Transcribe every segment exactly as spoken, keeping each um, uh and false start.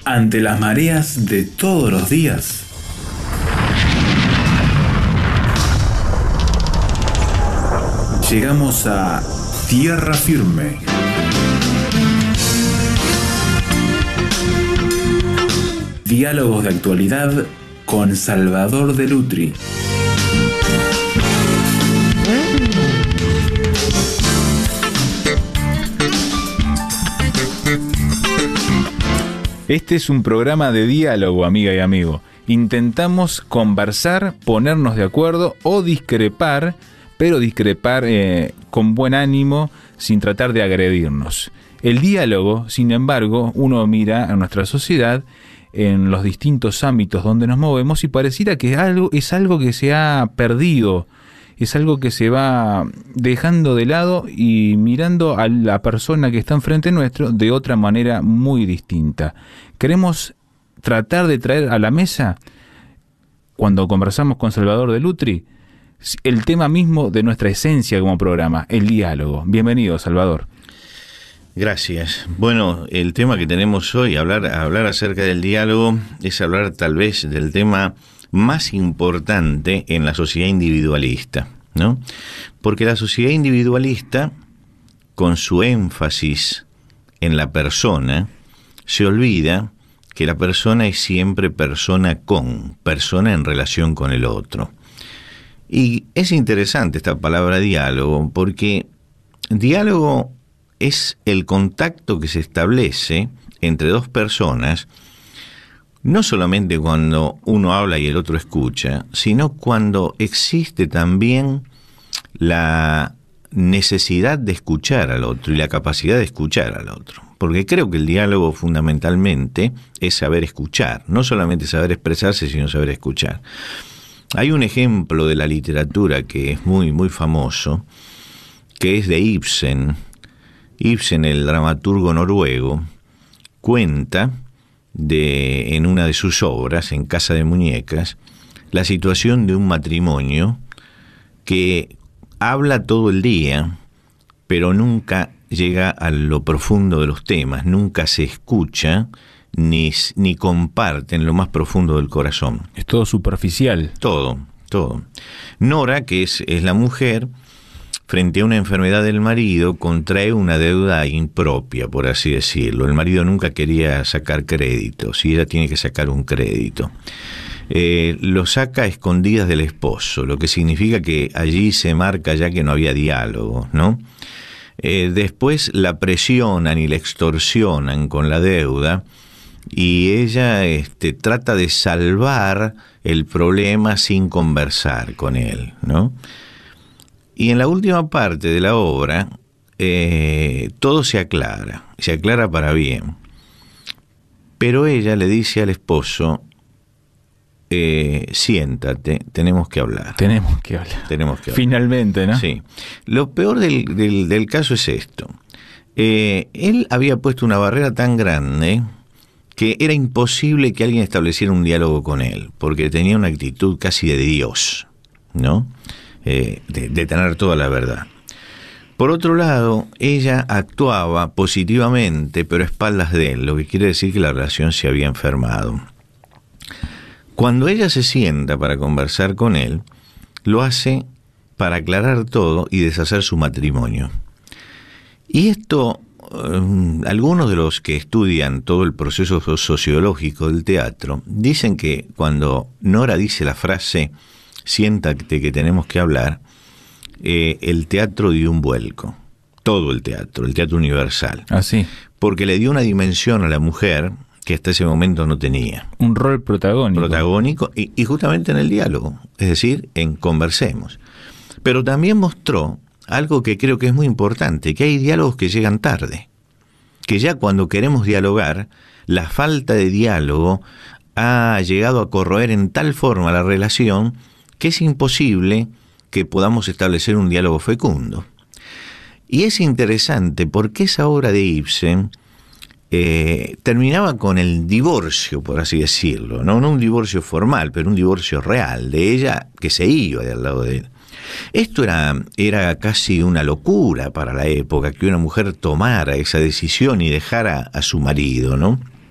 Ante las mareas de todos los días, llegamos a tierra firme. Diálogos de actualidad con Salvador de Lutri. Este es un programa de diálogo, amiga y amigo. Intentamos conversar, ponernos de acuerdo o discrepar, pero discrepar eh, con buen ánimo, sin tratar de agredirnos. El diálogo, sin embargo, uno mira a nuestra sociedad en los distintos ámbitos donde nos movemos y pareciera que algo, es algo que se ha perdido, es algo que se va dejando de lado y mirando a la persona que está enfrente nuestro de otra manera muy distinta. Queremos tratar de traer a la mesa, cuando conversamos con Salvador de Lutri, el tema mismo de nuestra esencia como programa, el diálogo. Bienvenido, Salvador. Gracias. Bueno, el tema que tenemos hoy, hablar, hablar acerca del diálogo, es hablar tal vez del tema más importante en la sociedad individualista, ¿no? Porque la sociedad individualista, con su énfasis en la persona, se olvida que la persona es siempre persona con, persona en relación con el otro. Y es interesante esta palabra diálogo, porque diálogo es el contacto que se establece entre dos personas, no solamente cuando uno habla y el otro escucha, sino cuando existe también la necesidad de escuchar al otro y la capacidad de escuchar al otro. Porque creo que el diálogo fundamentalmente es saber escuchar, no solamente saber expresarse, sino saber escuchar. Hay un ejemplo de la literatura que es muy, muy famoso, que es de Ibsen. Ibsen, el dramaturgo noruego, cuenta de, en una de sus obras, En Casa de Muñecas, la situación de un matrimonio que habla todo el día, pero nunca llega a lo profundo de los temas, nunca se escucha ni, ni comparte en lo más profundo del corazón. Es todo superficial. Todo, todo. Nora, que es, es la mujer, frente a una enfermedad del marido, contrae una deuda impropia, por así decirlo. El marido nunca quería sacar créditos y ella tiene que sacar un crédito. Eh, lo saca a escondidas del esposo, lo que significa que allí se marca ya que no había diálogo, ¿no? Eh, después la presionan y la extorsionan con la deuda y ella este, trata de salvar el problema sin conversar con él, ¿no? Y en la última parte de la obra, eh, todo se aclara, se aclara para bien. Pero ella le dice al esposo, eh, siéntate, tenemos que hablar. Tenemos que hablar. Tenemos que hablar. Finalmente, ¿no? Sí. Lo peor del, del, del caso es esto. Eh, él había puesto una barrera tan grande que era imposible que alguien estableciera un diálogo con él, porque tenía una actitud casi de Dios, ¿no? Eh, de, de tener toda la verdad. Por otro lado, ella actuaba positivamente, pero a espaldas de él, lo que quiere decir que la relación se había enfermado. Cuando ella se sienta para conversar con él, lo hace para aclarar todo y deshacer su matrimonio. Y esto, eh, algunos de los que estudian todo el proceso sociológico del teatro dicen que cuando Nora dice la frase siéntate que tenemos que hablar, eh, el teatro dio un vuelco, todo el teatro, el teatro universal. Ah, sí. Porque le dio una dimensión a la mujer que hasta ese momento no tenía. Un rol protagónico. Protagónico y, y justamente en el diálogo, es decir, en conversemos. Pero también mostró algo que creo que es muy importante, que hay diálogos que llegan tarde, que ya cuando queremos dialogar, la falta de diálogo ha llegado a corroer en tal forma la relación que es imposible que podamos establecer un diálogo fecundo. Y es interesante porque esa obra de Ibsen eh, terminaba con el divorcio, por así decirlo, ¿no? No un divorcio formal, pero un divorcio real, de ella que se iba de al lado de él. Esto era, era casi una locura para la época, que una mujer tomara esa decisión y dejara a su marido, ¿no?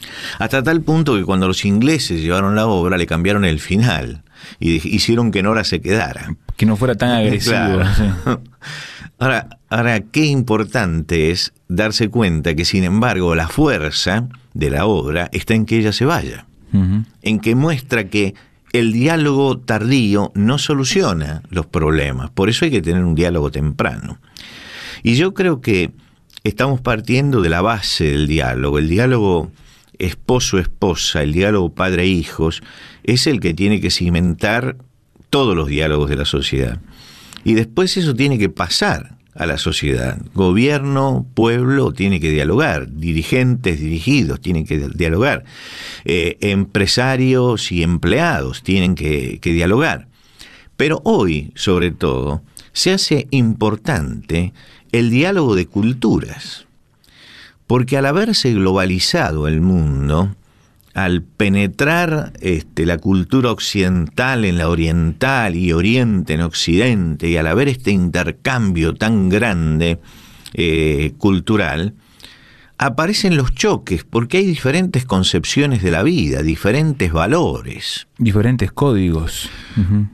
Hasta tal punto que cuando los ingleses llevaron la obra le cambiaron el final y de- hicieron que Nora se quedara. Que no fuera tan agresivo. Claro. Sí. Ahora, ahora, qué importante es darse cuenta que, sin embargo, la fuerza de la obra está en que ella se vaya, Ujú. en que muestra que el diálogo tardío no soluciona los problemas. Por eso hay que tener un diálogo temprano. Y yo creo que estamos partiendo de la base del diálogo. El diálogo esposo-esposa, el diálogo padre-hijos, es el que tiene que cimentar todos los diálogos de la sociedad. Y después eso tiene que pasar a la sociedad. Gobierno, pueblo, tiene que dialogar. Dirigentes, dirigidos, tienen que dialogar. Eh, empresarios y empleados tienen que, que dialogar. Pero hoy, sobre todo, se hace importante el diálogo de culturas. Porque al haberse globalizado el mundo, al penetrar este, la cultura occidental en la oriental y oriente en occidente, y al haber este intercambio tan grande eh, cultural, aparecen los choques, porque hay diferentes concepciones de la vida, diferentes valores. Diferentes códigos. Ujú.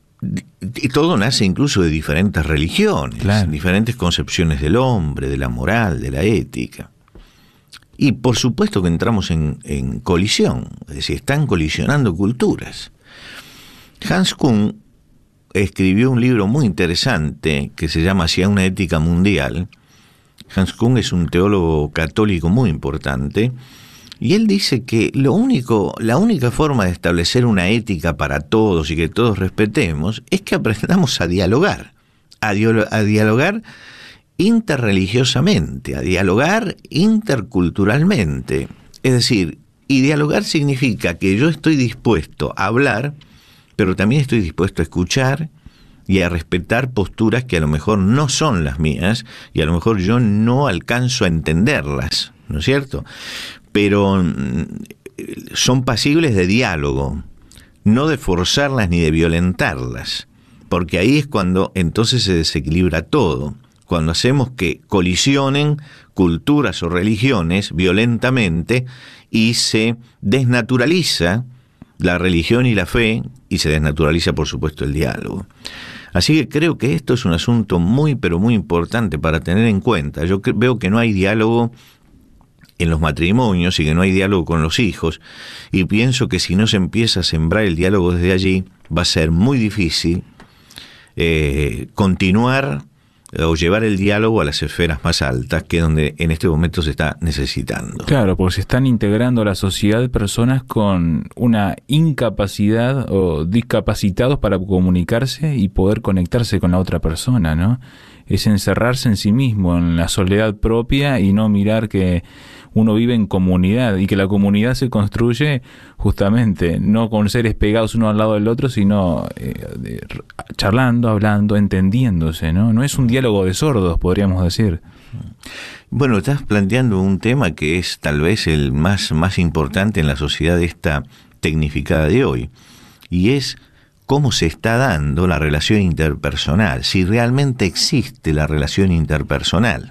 Y todo nace incluso de diferentes religiones, Claro. diferentes concepciones del hombre, de la moral, de la ética. Y por supuesto que entramos en, en colisión, es decir, están colisionando culturas. Hans Kuhn escribió un libro muy interesante que se llama Hacia una ética mundial. Hans Kuhn es un teólogo católico muy importante, y él dice que lo único, la única forma de establecer una ética para todos y que todos respetemos es que aprendamos a dialogar, a, dialo- a dialogar interreligiosamente, a dialogar interculturalmente. Es decir, y dialogar significa que yo estoy dispuesto a hablar, pero también estoy dispuesto a escuchar y a respetar posturas que a lo mejor no son las mías y a lo mejor yo no alcanzo a entenderlas, ¿no es cierto? Pero mm, son pasibles de diálogo, no de forzarlas ni de violentarlas, porque ahí es cuando entonces se desequilibra todo. Cuando hacemos que colisionen culturas o religiones violentamente y se desnaturaliza la religión y la fe y se desnaturaliza, por supuesto, el diálogo. Así que creo que esto es un asunto muy, pero muy importante para tener en cuenta. Yo cre- veo que no hay diálogo en los matrimonios y que no hay diálogo con los hijos, y pienso que si no se empieza a sembrar el diálogo desde allí, va a ser muy difícil eh, continuar o llevar el diálogo a las esferas más altas, que es donde en este momento se está necesitando. Claro, porque se están integrando a la sociedad personas con una incapacidad o discapacitados para comunicarse y poder conectarse con la otra persona, ¿no? Es encerrarse en sí mismo, en la soledad propia, y no mirar que uno vive en comunidad y que la comunidad se construye justamente no con seres pegados uno al lado del otro, sino eh, de- charlando, hablando, entendiéndose, ¿no? No es un diálogo de sordos, podríamos decir. Bueno, estás planteando un tema que es tal vez el más, más importante en la sociedad esta tecnificada de hoy, y es cómo se está dando la relación interpersonal, si realmente existe la relación interpersonal.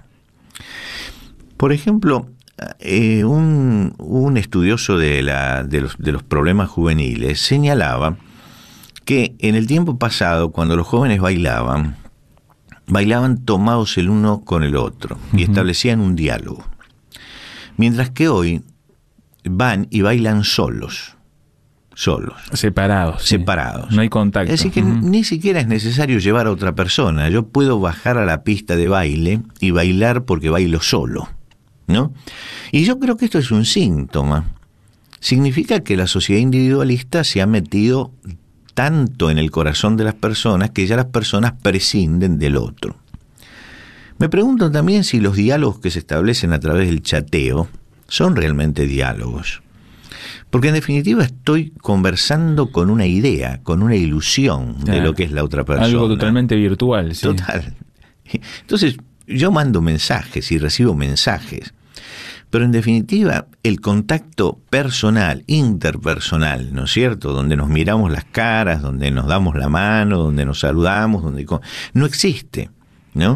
Por ejemplo, eh, un, un estudioso de, la, de, los, de los problemas juveniles señalaba que en el tiempo pasado, cuando los jóvenes bailaban, bailaban tomados el uno con el otro y Ujú. establecían un diálogo. Mientras que hoy van y bailan solos, solos, Separados. sí. separados. No hay contacto. Es decir, que Ujú. ni siquiera es necesario llevar a otra persona. Yo puedo bajar a la pista de baile y bailar porque bailo solo, ¿no? Y yo creo que esto es un síntoma. Significa que la sociedad individualista se ha metido tanto en el corazón de las personas que ya las personas prescinden del otro. Me pregunto también si los diálogos que se establecen a través del chateo son realmente diálogos. Porque en definitiva estoy conversando con una idea, con una ilusión de Claro. lo que es la otra persona. Algo totalmente virtual, sí. Total. Entonces, yo mando mensajes y recibo mensajes, pero en definitiva el contacto personal, interpersonal, ¿no es cierto? Donde nos miramos las caras, donde nos damos la mano, donde nos saludamos, donde no existe, ¿no?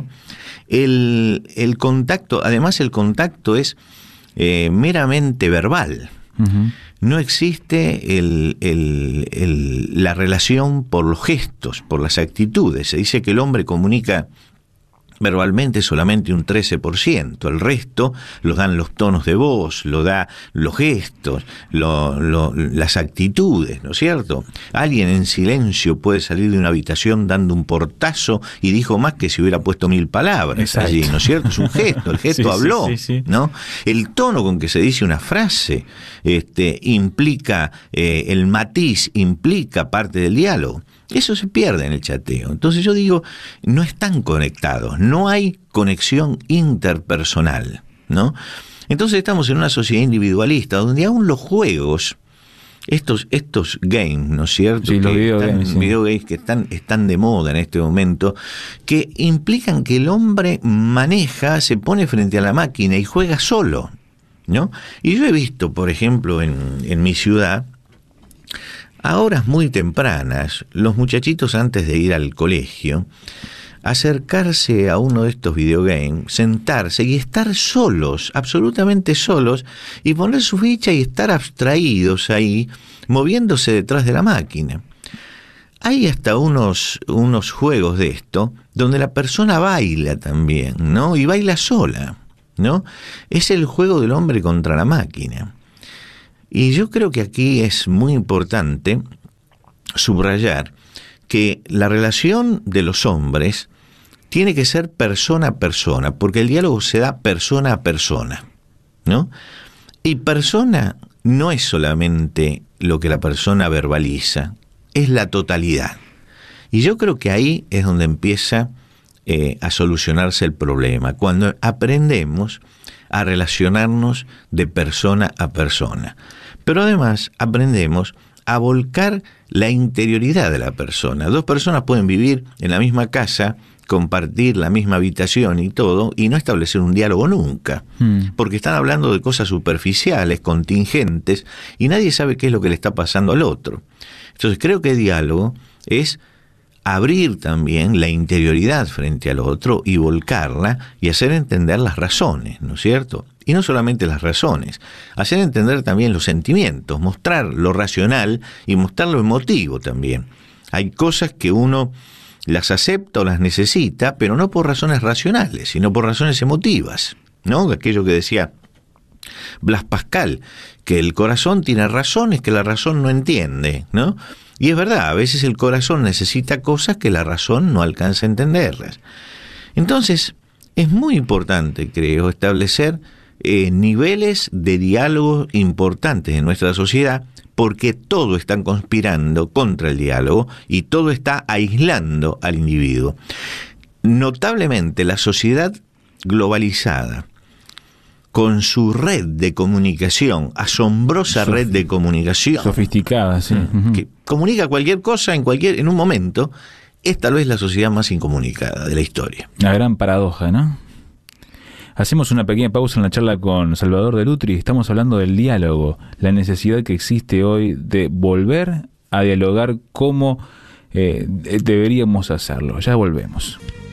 El, el contacto, además el contacto es eh, meramente verbal. Uh-huh. No existe el, el, el, la relación por los gestos, por las actitudes. Se dice que el hombre comunica verbalmente solamente un trece por ciento, el resto los dan los tonos de voz, lo da los gestos, lo, lo, las actitudes, ¿no es cierto? Alguien en silencio puede salir de una habitación dando un portazo y dijo más que si hubiera puesto mil palabras. Exacto. Allí, ¿no es cierto? Es un gesto, el gesto sí, habló, sí, sí, sí. ¿no? El tono con que se dice una frase este, implica, eh, el matiz implica parte del diálogo. Eso se pierde en el chateo. Entonces yo digo, no están conectados, no hay conexión interpersonal, ¿no? Entonces estamos en una sociedad individualista donde aún los juegos, estos, estos games, ¿no es cierto? Sí, que los video están, games, sí. video games que están, están de moda en este momento, que implican que el hombre maneja, se pone frente a la máquina y juega solo, ¿no? Y yo he visto, por ejemplo, en, en mi ciudad, a horas muy tempranas, los muchachitos antes de ir al colegio, acercarse a uno de estos videogames, sentarse y estar solos, absolutamente solos, y poner su ficha y estar abstraídos ahí, moviéndose detrás de la máquina. Hay hasta unos, unos juegos de esto, donde la persona baila también, ¿no? Y baila sola, ¿no? Es el juego del hombre contra la máquina. Y yo creo que aquí es muy importante subrayar que la relación de los hombres tiene que ser persona a persona, porque el diálogo se da persona a persona, ¿no? Y persona no es solamente lo que la persona verbaliza, es la totalidad. Y yo creo que ahí es donde empieza eh, a solucionarse el problema, cuando aprendemos a relacionarnos de persona a persona. Pero además aprendemos a volcar la interioridad de la persona. Dos personas pueden vivir en la misma casa, compartir la misma habitación y todo, y no establecer un diálogo nunca, mm. porque están hablando de cosas superficiales, contingentes, y nadie sabe qué es lo que le está pasando al otro. Entonces creo que el diálogo es abrir también la interioridad frente al otro y volcarla y hacer entender las razones, ¿no es cierto? Y no solamente las razones, hacer entender también los sentimientos, mostrar lo racional y mostrar lo emotivo también. Hay cosas que uno las acepta o las necesita, pero no por razones racionales, sino por razones emotivas, ¿no? Aquello que decía Blas Pascal, que el corazón tiene razones que la razón no entiende, ¿no? Y es verdad, a veces el corazón necesita cosas que la razón no alcanza a entenderlas. Entonces, es muy importante, creo, establecer eh, niveles de diálogo importantes en nuestra sociedad, porque todo está conspirando contra el diálogo y todo está aislando al individuo. Notablemente, la sociedad globalizada, con su red de comunicación, asombrosa Sof- red de comunicación. Sofisticada, sí. Que comunica cualquier cosa en cualquier en un momento, es tal vez la sociedad más incomunicada de la historia. Una gran paradoja, ¿no? Hacemos una pequeña pausa en la charla con Salvador de Lutri. Estamos hablando del diálogo, la necesidad que existe hoy de volver a dialogar como eh, deberíamos hacerlo. Ya volvemos.